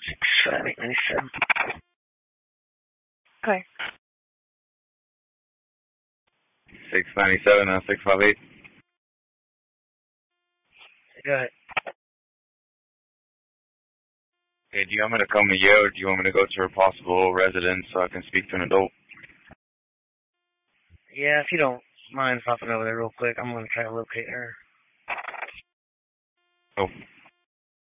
65897. Okay. 697 and 658. Go ahead. Hey, do you want me to come to you, or do you want me to go to her possible residence so I can speak to an adult? Yeah, if you don't mind popping over there real quick, I'm going to try to locate her. Oh.